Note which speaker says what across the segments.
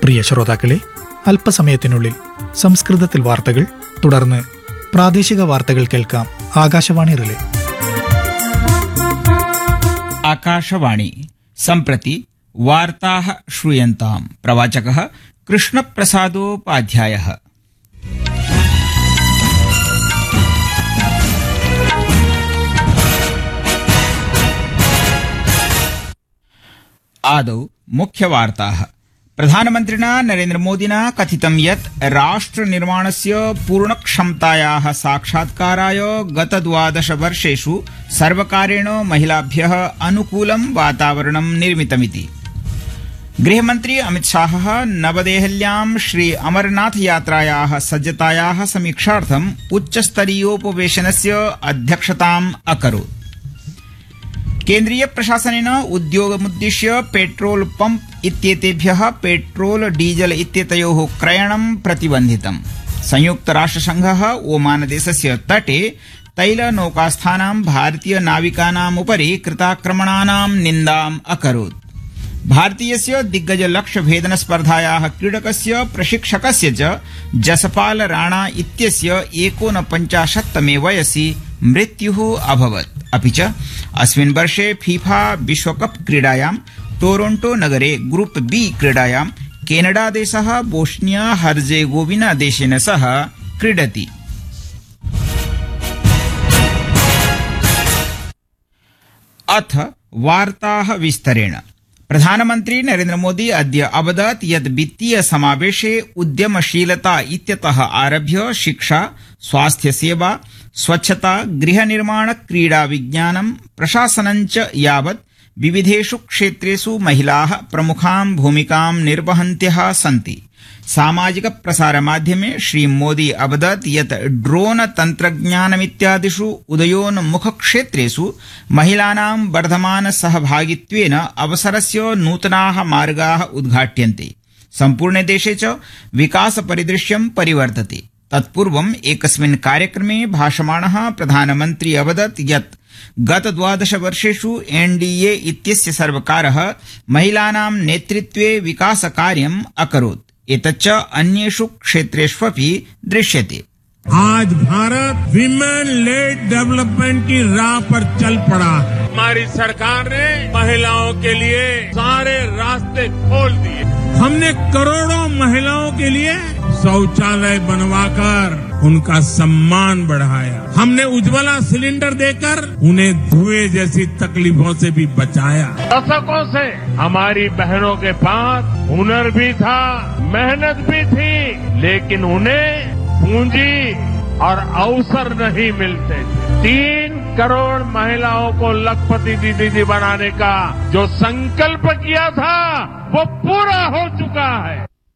Speaker 1: പ്രിയ ശ്രോതാക്കളെ, അല്പസമയത്തിനുള്ളിൽ സംസ്കൃതത്തിൽ വാർത്തകൾ, തുടർന്ന് പ്രാദേശിക വാർത്തകൾ കേൾക്കാം. ആകാശവാണി റിലേ.
Speaker 2: आकाशवाणी सम्प्रति वार्ताः श्रूयन्ताम्. प्रवाचकः कृष्णप्रसादोपाध्यायः. आदौ मुख्यवार्ताः. प्रधानमन्त्रिणा नरेन्द्रमोदिना कथितं यत् राष्ट्रनिर्माणस्य पूर्णक्षमतायाः साक्षात्काराय गत 12 वर्षेषु सर्वकारेण महिलाभ्यः अनुकूलं वातावरणं निर्मितमिति. गृहमन्त्री अमितशाहः नवदेहल्यां श्री अमरनाथ यात्रायाः सज्जतायाः समीक्षार्थम् उच्चस्तरीयोपवेशनस्य अध्यक्षताम् अकरोत्. केन्द्रीय प्रशासनेन उद्योगमुद्दिश्य पेट्रोल पंप इत्येतेभ्यः पेट्रोल डीजल इत्येतयोः क्रयणं प्रतिबन्धितम्. संयुक्तराष्ट्रसङ्घः ओमानदेशस्य तटे तैलनौकास्थानां भारतीय नाविकानाम् उपरि कृताक्रमणानां निन्दाम् अकरोत्. भारतीयस्य दिग्गज लक्ष्य भेदन स्पर्धायाः क्रीडकस्य प्रशिक्षकस्य च जसपाल राणा इत्यस्य 49तमे वयसि मृत्युः अभवत्. अपि च अस्मिन् वर्षे फीफा विश्वकप क्रीडायां टोरोंटो नगरे ग्रुप बी क्रीडायां केनडा देशः बोस्निया हर्जेगोविना देशेन सह क्रीडति. अथ वार्ताः विस्तरेण. प्रधानमन्त्री नरेन्द्रमोदी अद्य अवदत् यत् वित्तीय समावेशे उद्यमशीलता इत्यतः आरभ्य शिक्षा, स्वास्थ्यसेवा, स्वच्छता, गृहनिर्माण, क्रीडा, विज्ञानं, प्रशासनञ्च यावत् विविधेषु क्षेत्रेषु महिलाः प्रमुखां भूमिकां निर्वहन्त्यः सन्ति. सामाजिक प्रसारमाध्यमे श्रीमोदी अवदत् यत् ड्रोन तन्त्रज्ञानमित्यादिषु उदयोन्मुखक्षेत्रेषु महिलानां वर्धमान सहभागित्वेन अवसरस्य नूतनाः मार्गाः उद्घाट्यन्ते. सम्पूर्णे देशे च विकासपरिदृश्यं परिवर्तते. तत्पूर्वम् एकस्मिन् कार्यक्रमे भाषमाणः प्रधानमन्त्री अवदत् यत् गत 12 वर्षेषु एनडीए इत्यस्य सर्वकारः महिलानां नेतृत्वे विकासकार्यम् अकरोत्. एतच्च अन्येषु क्षेत्रेष्वपि दृश्यते.
Speaker 3: आज भारत विमेन लेड डेवलपमेंट की राह पर चल पड़ा. हमारी सरकार ने महिलाओं के लिए सारे रास्ते खोल दिए. हमने करोड़ों महिलाओं के लिए शौचालय बनवाकर उनका सम्मान बढ़ाया. हमने उज्ज्वला सिलेंडर देकर उन्हें धुएं जैसी तकलीफों से भी बचाया. दशकों से हमारी बहनों के पास हुनर भी था, मेहनत भी थी, लेकिन उन्हें पूंजी और अवसर नहीं मिलते. 3 करोड़ महिलाओं को लखपति दीदी बनाने का जो संकल्प किया था वो पूरा हो चुका है.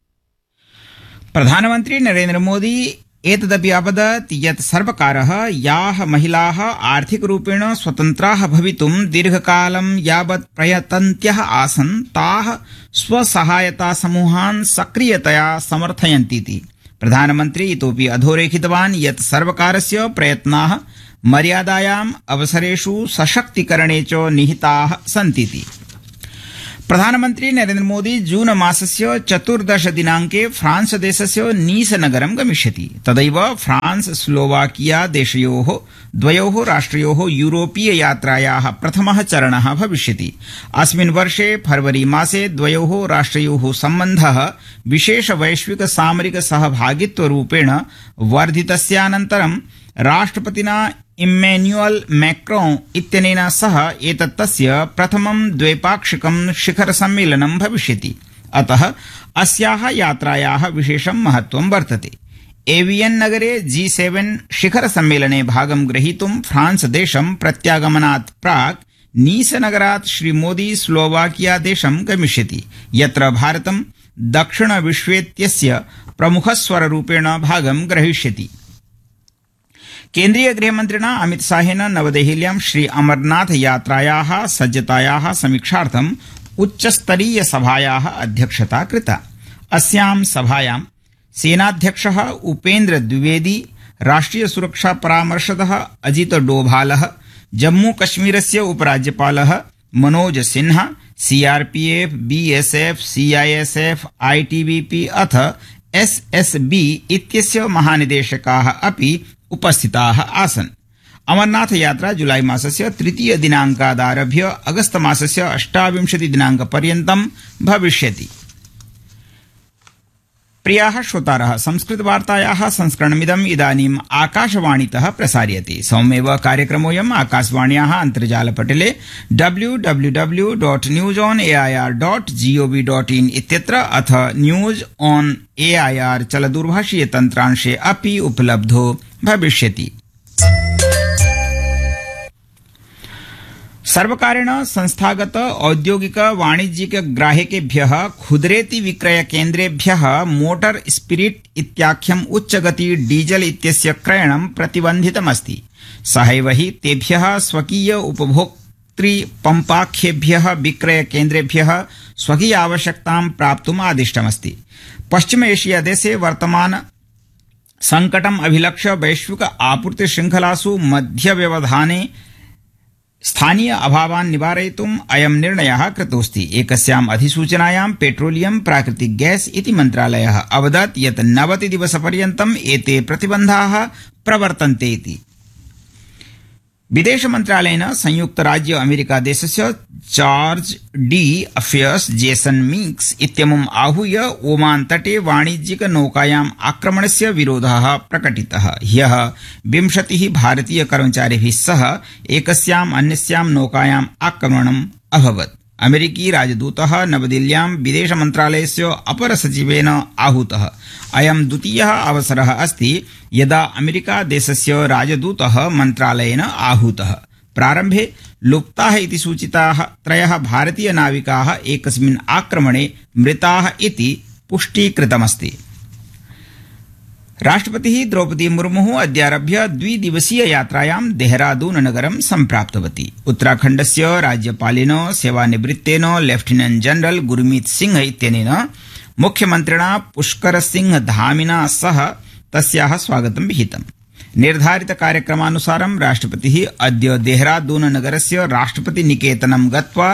Speaker 3: प्रधानमन्त्री नरेन्द्र मोदी एतदपि अवदत् यत् सर्वकारः याः महिलाः आर्थिकरूपेण स्वतन्त्राः भवितुं दीर्घकालं यावत् प्रयतन्त्यः आसन् ताः स्वसहायता समूहान् सक्रियतया समर्थयन्तीति. प्रधानमन्त्री इतोपि अधोरेखितवान् यत् सर्वकारस्य प्रयत्नाः मर्यादायाम् अवसरेषु सशक्तीकरणे च निहिताः सन्तीति. प्रधानमन्त्री नरेन्द्र मोदी जून मासस्य 14 दिनाङ्के फ्रांस देशस्य नीस नगरं गमिष्यति. तदैव फ्रांस स्लोवाकिया देशयोः द्वयोः राष्ट्रयोः यूरोपीय यात्रायाः प्रथमः चरणः भविष्यति. अस्मिन् वर्षे फरवरी मासे द्वयोः राष्ट्रयोः सम्बन्धः विशेष वैश्विक सामरिक सहभागित्वरूपेण वर्धितस्यानन्तरं राष्ट्रपतिना इम्मेन्युअल मैक्रोन इत्यनेन सह एतत्तस्य प्रथमं द्वैपाक्षिकं शिखर सम्मेलनं भविष्यति. अतः अस्याः यात्रायाः विशेषं महत्वं वर्तते. एवियन् नगरे G7 शिखर सम्मेलने भागं ग्रहीतुं फ्रांस देशं प्रत्यागमनात् प्राक् नीस नगरात् श्रीमोदी स्लोवाकिया देशं गमिष्यति, यत्र भारतं दक्षिण विश्वेत्यस्य प्रमुखस्वररूपेण भागं ग्रहीष्यति. केन्द्रीय गृहमन्त्रिणा अमितशाहेन नवदेहल्यां श्री अमरनाथ यात्रायाः सज्जतायाः समीक्षार्थम् उच्चस्तरीय सभायाः अध्यक्षता कृता. अस्यां सभायां सेनाध्यक्षः उपेन्द्र द्विवेदी, राष्ट्रिय सुरक्षा परामर्शदः Ajit डोभालः, Jammu कश्मीरस्य उपराज्यपालः Manoj Sinha,
Speaker 2: CRPF, BSF, CISF, ITBP अथ एसएसबी इत्यस्य महानिदेशकाः अपि उपस्थिताः आसन्। अमरनाथ यात्रा जुलाई मासस्य 3 दिनाङ्कादारभ्य अगस्त मासस्य 28 दिनाङ्कपर्यन्तं भविष्यति। प्रियाः श्रोतारः, संस्कृतवार्तायाः संस्करणमिदम् इदानीम् आकाशवाणीतः प्रसार्यते। सममेव कार्यक्रमोऽयम् आकाशवाण्याः अन्तर्जालपटले www.newsonair.gov.in इत्यत्र अथ न्यूज ऑन एआईआर चलदूरभाषीयतन्त्रांशे अपि उपलब्धो भविष्यति। सर्वकारेण संस्थागत औद्योगिक वाणिज्यिक ग्राहकेभ्यः खुदरेति विक्रय केन्द्रेभ्यः मोटर स्पिरिट इत्याख्यम् उच्चगति डीजल इत्यस्य क्रयणं प्रतिबन्धितमस्ति। सहैव हि तेभ्यः स्वकीय उपभोक्तृ पम्पाख्येभ्यः विक्रय केन्द्रेभ्यः स्वकीय आवश्यकतां प्राप्तुम् आदिष्टमस्ति। पश्चिम एशिया देशे वर्तमान संकटम् अभिलक्ष्य वैश्विक आपूर्ति श्रृंखलासु मध्यव्यवधाने स्थानीय अभावान् निवारयितुम् अयं निर्णयः कृतोऽस्ति। एकस्याम् अधिसूचनायां पेट्रोलियम प्राकृतिक गैस इति मन्त्रालयः अवदत् यत् 90 दिवसपर्यन्तम् एते प्रतिबन्धाः प्रवर्तन्ते इति। विदेश मन्त्रालयेन संयुक्त राज्य अमेरिका देशस्य charge D affairs Jason mix इत्यमुम् आहूय ओमान तटे वाणिज्यिक नौकायाम् आक्रमणस्य विरोधः प्रकटितः। ह्यः 20 भारतीय कर्मचारिभिः सह एकस्याम् अन्यस्याम् नौकायाम् आक्रमणम् अभवत्। अमेरिकी राजदूतः नवदिल्ल्यां विदेश मन्त्रालयस्य अपर सचिवेन आहूतः। अयं द्वितीयः अवसरः अस्ति यदा अमेरिका देशस्य राजदूतः मन्त्रालयेन आहूतः। प्रारम्भे लुप्ताः इति सूचिताः 3 भारतीय नाविकाः एकस्मिन् आक्रमणे मृताः इति पुष्टीकृतमस्ति। राष्ट्रपतिः द्रौपदी मुर्मुः अद्यारभ्य 2 दिवसीय यात्रायां देहरादून नगरं सम्प्राप्तवती। उत्तराखण्डस्य राज्यपालेन सेवानिवृत्तेन लेफ्टिनेंट जनरल गुरमीत सिंह इत्यनेन मुख्यमन्त्रिणा पुष्कर सिंह धामिना सह तस्याः स्वागतं विहितम्। निर्धारित कार्यक्रमानुसारं राष्ट्रपतिः अद्य देहरादून नगरस्य राष्ट्रपति निकेतनं गत्वा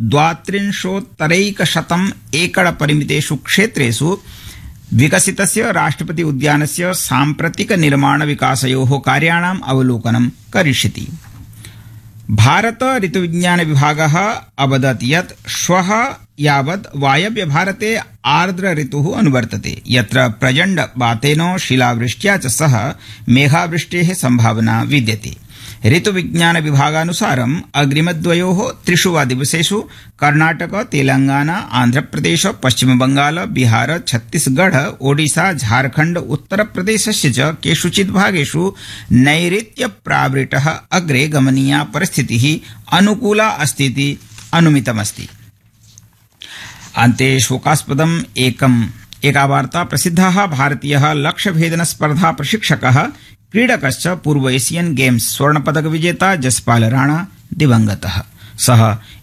Speaker 2: 32,100 एकड़ परिमितेषु क्षेत्रेषु विकसितस्य राष्ट्रपति उद्यानस्य साम्प्रतिक निर्माण विकासयोः कार्याणाम् अवलोकनं करिष्यति। भारत ऋतुविज्ञान विभागः अवदत् यत् श्वः यावत् वायव्य भारते आर्द्र ऋतुः अनुवर्तते, यत्र प्रचण्ड वातेन शिलावृष्ट्या च सह मेघावृष्टेः संभावना विद्यते। ऋतुविज्ञान विभागानुसारम् अग्रिमद्वयोः 3 दिवसेषु कर्णाटक, तेलंगाना, आन्ध्रप्रदेश, पश्चिमबंगाल, बिहार, छत्तीसगढ़, ओडिशा, झारखण्ड, उत्तरप्रदेशस्य च केषुचित् भागेषु नैऋत्य प्रावृतः अग्रे गमनीया परिस्थितिः अनुकूला अस्तीति अनुमितमस्ति। अन्ते शोकास्पदम् एका वार्ता। प्रसिद्धः भारतीयः लक्ष्यभेदन स्पर्धा प्रशिक्षकः क्रीडकश्च पूर्व एशियन गेम्स स्वर्णपदक विजेता जसपाल राणा दिवंगतः। सः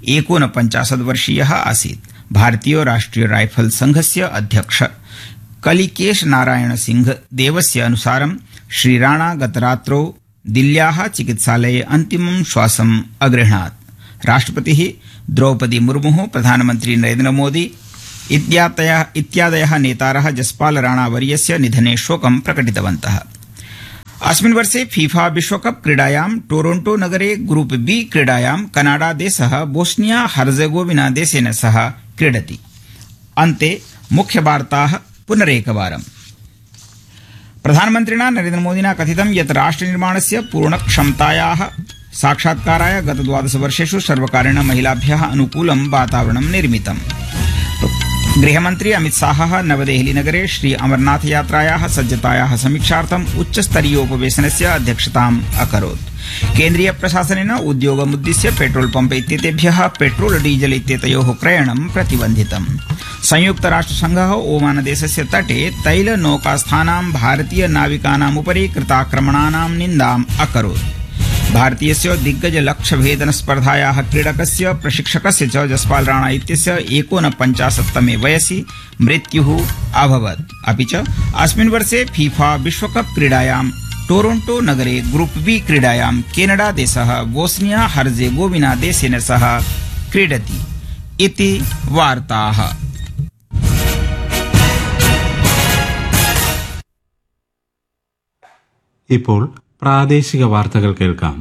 Speaker 2: 49 वर्षीयः आसीत्। भारतीय राष्ट्रीय राइफल संघस्य अध्यक्ष कलिकेश नारायण सिंह देवस्य अनुसारं श्री राणा गतरात्रौ दिल्ल्याः चिकित्सालये अन्तिमं श्वासम् अगृह्णात्। राष्ट्रपतिः द्रौपदी मुर्मुः, प्रधानमन्त्री नरेन्द्र मोदी इत्यादयः नेतारः जसपाल राणा वर्यस्य निधने शोकं प्रकटितवन्तः। अस्मिन् वर्षे फीफा विश्वकप क्रीडायां टोरंटो नगरे ग्रुप बी क्रीडायां कनाडा देशः बोस्निया हर्जेगोविना देशेन सह क्रीडति। अन्ते मुख्यवार्ताः पुनरेकवारम्। प्रधानमन्त्रिणा नरेन्द्र मोदिना कथितं यत् राष्ट्रनिर्माणस्य पूर्णक्षमतायाः साक्षात्काराय गत 12 वर्षेषु सर्वकारेण महिलाभ्यः अनुकूलं वातावरणं निर्मितम्। गृहमन्त्री अमित शाहः नवदेहली नगरे श्री अमरनाथ यात्रायाः सज्जतायाः समीक्षार्थम् उच्चस्तरीयोपवेशनस्य अध्यक्षताम् अकरोत्। केन्द्रीय प्रशासनेन उद्योगमुद्दिश्य पेट्रोल पंप इत्येतेभ्यः पेट्रोल डीजल इत्येतयोः क्रयणं प्रतिबन्धितम्। संयुक्त राष्ट्रसंघः ओमान देशस्य तटे तैल नौकास्थानां भारतीय नाविकानामुपरि कृताक्रमणानां निन्दाम् अकरोत्। भारतीयस्य दिग्गज लक्ष्यभेदन स्पर्धायाः क्रीडकस्य प्रशिक्षकस्य च जसपाल राणा इत्यस्य 49तमे वयसि मृत्युः अभवत्। अपि च अस्मिन् वर्षे फीफा विश्वकप क्रीडायां टोरंटो नगरे ग्रुप बी क्रीडायां केनडा देशः बोस्निया हर्जेगोविना देशेन सह क्रीडति। इति वार्ताः।
Speaker 4: ഇപ്പോൾ പ്രാദേശിക വാർത്തകൾ കേൾക്കാം.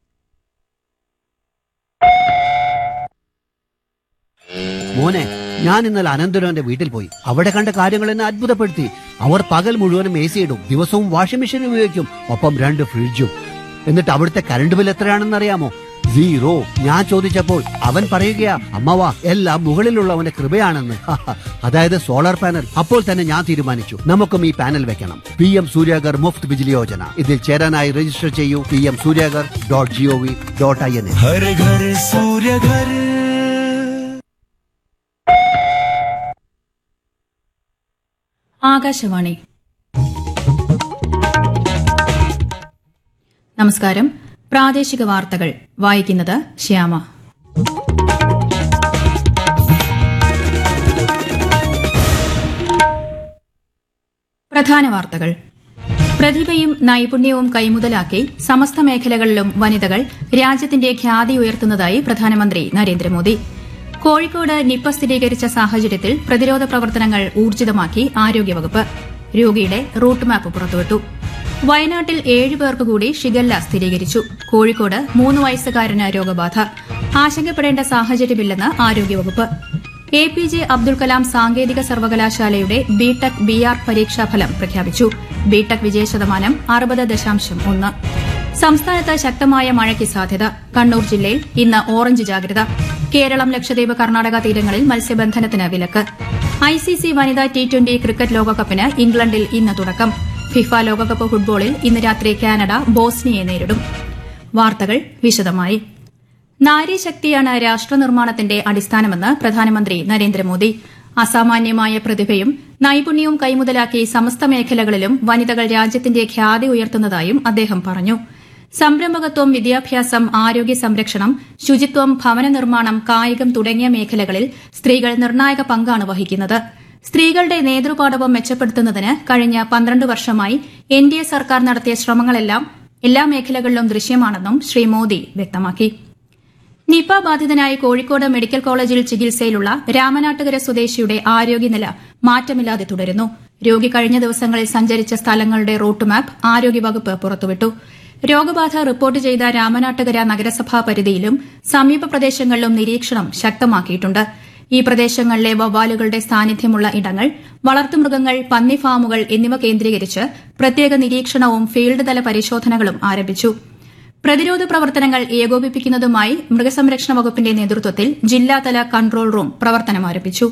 Speaker 5: മോനെ, ഞാൻ ഇന്നലെ അനന്തരവന്റെ വീട്ടിൽ പോയി. അവിടെ കണ്ട കാര്യങ്ങൾ എന്നെ അത്ഭുതപ്പെടുത്തി. അവർ പകൽ മുഴുവനും AC ഇടും, ദിവസവും വാഷിംഗ് മെഷീൻ ഉപയോഗിക്കും, ഒപ്പം 2 ഫ്രിഡ്ജും. എന്നിട്ട് അവിടുത്തെ കറണ്ട് ബിൽ എത്രയാണെന്ന് അറിയാമോ? 0. ഞാൻ ചോദിച്ചപ്പോൾ അവൻ പറയുകയാ, അമ്മവാ എല്ലാം മുകളിലുള്ളവന്റെ കൃപയാണെന്ന്. അതായത് സോളാർ പാനൽ. അപ്പോൾ തന്നെ ഞാൻ തീരുമാനിച്ചു, നമുക്കും ഈ പാനൽ വെക്കണം. PM സൂര്യാഗർ മുഫ്ത് ബിജ്ലി യോജന. ഇതിൽ ചേരാനായി രജിസ്റ്റർ ചെയ്യൂ pmsuryagar.gov.in.
Speaker 6: ആകാശവാണി. നമസ്കാരം. പ്രാദേശിക വാർത്തകൾ വായിക്കുന്നത് ശ്യാമ. പ്രധാന വാർത്തകൾ. പ്രതിഭയും നൈപുണ്യവും കൈമുതലാക്കി സമസ്ത മേഖലകളിലും വനിതകൾ രാജ്യത്തിന്റെ ഖ്യാതി ഉയർത്തുന്നതായി പ്രധാനമന്ത്രി നരേന്ദ്രമോദി. കോഴിക്കോട് നിപ്പ സ്ഥിരീകരിച്ച സാഹചര്യത്തിൽ പ്രതിരോധ പ്രവർത്തനങ്ങൾ ഊർജിതമാക്കി ആരോഗ്യവകുപ്പ്. രോഗിയുടെ റൂട്ട് മാപ്പ് പുറത്തുവിട്ടു. വയനാട്ടിൽ 7 പേർക്ക് കൂടി ഷിഗല്ല സ്ഥിരീകരിച്ചു. കോഴിക്കോട് 3 വയസ്സുകാരന് രോഗബാധ. ആശങ്കപ്പെടേണ്ട സാഹചര്യമില്ലെന്ന് ആരോഗ്യവകുപ്പ്. APJ അബ്ദുൽ കലാം സാങ്കേതിക സർവകലാശാലയുടെ BTech BR പരീക്ഷാഫലം പ്രഖ്യാപിച്ചു. BTech വിജയശതമാനം 60.1. സംസ്ഥാനത്ത് ശക്തമായ മഴയ്ക്ക് സാധ്യത. കണ്ണൂർ ജില്ലയിൽ ഇന്ന് ഓറഞ്ച് ജാഗ്രത. കേരളം, ലക്ഷദ്വീപ്, കർണാടക തീരങ്ങളിൽ മത്സ്യബന്ധനത്തിന് വിലക്ക്. ICC വനിതാ T20 ക്രിക്കറ്റ് ലോകകപ്പിന് ഇംഗ്ലണ്ടിൽ ഇന്ന് തുടക്കം. ഫിഫ ലോകകപ്പ് ഫുട്ബോളിൽ ഇന്ന് രാത്രി കാനഡ ബോസ്നിയയെ നേരിടും. വാർത്തകൾ വിശദമായി. നാരീശക്തിയാണ് രാഷ്ട്രനിർമ്മാണത്തിന്റെ അടിസ്ഥാനമെന്ന് പ്രധാനമന്ത്രി നരേന്ദ്രമോദി. അസാമാന്യമായ പ്രതിഭയും നൈപുണ്യവും കൈമുതലാക്കി സമസ്ത മേഖലകളിലും വനിതകൾ രാജ്യത്തിന്റെ ഖ്യാതി ഉയർത്തുന്നതായും അദ്ദേഹം പറഞ്ഞു. സംരംഭകത്വം, വിദ്യാഭ്യാസം, ആരോഗ്യ സംരക്ഷണം, ശുചിത്വം, ഭവന നിർമ്മാണം, കായികം തുടങ്ങിയ മേഖലകളിൽ സ്ത്രീകൾ നിർണായക പങ്കാണ് വഹിക്കുന്നത്. സ്ത്രീകളുടെ നേതൃപാടവം മെച്ചപ്പെടുത്തുന്നതിന് കഴിഞ്ഞ 12 വർഷമായി NDA സർക്കാർ നടത്തിയ ശ്രമങ്ങളെല്ലാം എല്ലാ മേഖലകളിലും ദൃശ്യമാണെന്നും ശ്രീ മോദി വ്യക്തമാക്കി. നിപ ബാധിതനായി കോഴിക്കോട് മെഡിക്കൽ കോളേജിൽ ചികിത്സയിലുള്ള രാമനാട്ടുകര സ്വദേശിയുടെ ആരോഗ്യനില മാറ്റമില്ലാതെ തുടരുന്നു. രോഗി കഴിഞ്ഞ ദിവസങ്ങളിൽ സഞ്ചരിച്ച സ്ഥലങ്ങളുടെ റൂട്ട് മാപ്പ് ആരോഗ്യവകുപ്പ് പുറത്തുവിട്ടു. രോഗബാധ റിപ്പോർട്ട് ചെയ്ത രാമനാട്ടുകര നഗരസഭാ പരിധിയിലും സമീപ പ്രദേശങ്ങളിലും നിരീക്ഷണം ശക്തമാക്കിയിട്ടുണ്ട്. ഈ പ്രദേശങ്ങളിലെ വവ്വാലുകളുടെ സാന്നിധ്യമുള്ള ഇടങ്ങൾ, വളർത്തുമൃഗങ്ങൾ, പന്നി ഫാമുകൾ എന്നിവ കേന്ദ്രീകരിച്ച് പ്രത്യേക നിരീക്ഷണവും ഫീൽഡ് തല പരിശോധനകളും ആരംഭിച്ചു. പ്രതിരോധ പ്രവർത്തനങ്ങൾ ഏകോപിപ്പിക്കുന്നതുമായി മൃഗസംരക്ഷണ വകുപ്പിന്റെ നേതൃത്വത്തിൽ ജില്ലാതല കൺട്രോൾ റൂം പ്രവർത്തനം ആരംഭിച്ചു.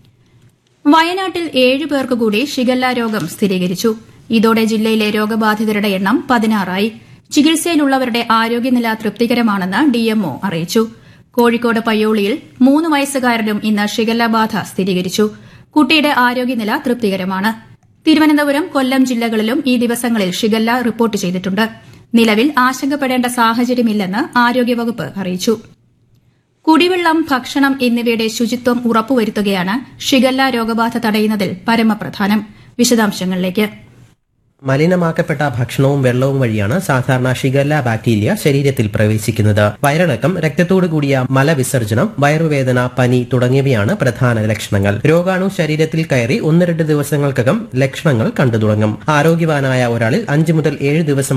Speaker 6: വയനാട്ടിൽ 7 പേർക്ക് കൂടി ഷിഗല്ല രോഗം സ്ഥിരീകരിച്ചു. ഇതോടെ ജില്ലയിലെ രോഗബാധിതരുടെ എണ്ണം 16 ആയി. ചികിത്സയിലുള്ളവരുടെ ആരോഗ്യനില തൃപ്തികരമാണെന്ന് DMO അറിയിച്ചു. കോഴിക്കോട് പയ്യോളിയിൽ 3 വയസ്സുകാരനും ഇന്ന് ഷിഗല്ല ബാധ സ്ഥിരീകരിച്ചു. കുട്ടിയുടെ ആരോഗ്യനില തൃപ്തികരമാണ്. തിരുവനന്തപുരം, കൊല്ലം ജില്ലകളിലും ഈ ദിവസങ്ങളിൽ ഷിഗല്ല റിപ്പോർട്ട് ചെയ്തിട്ടുണ്ട്. നിലവിൽ ആശങ്കപ്പെടേണ്ട സാഹചര്യമില്ലെന്ന് ആരോഗ്യവകുപ്പ് അറിയിച്ചു. കുടിവെള്ളം, ഭക്ഷണം എന്നിവയുടെ ശുചിത്വം ഉറപ്പുവരുത്തുകയാണ് ഷിഗല്ല രോഗബാധ തടയുന്നതിൽ പരമപ്രധാനം. വിശദാംശങ്ങളിലേക്ക്.
Speaker 7: മലിനമാക്കപ്പെട്ട ഭക്ഷണവും വെള്ളവും വഴിയാണ് സാധാരണ ഷിഗല്ല ബാക്ടീരിയ ശരീരത്തിൽ പ്രവേശിക്കുന്നത്. വയറിളക്കം, രക്തത്തോടു കൂടിയ മലവിസർജനം, വയറുവേദന, പനി തുടങ്ങിയവയാണ് പ്രധാന ലക്ഷണങ്ങൾ. രോഗാണു ശരീരത്തിൽ കയറി 1-2 ദിവസങ്ങൾക്കകം ലക്ഷണങ്ങൾ കണ്ടു തുടങ്ങും. ആരോഗ്യവാനായ ഒരാളിൽ 5 മുതൽ 7 ദിവസം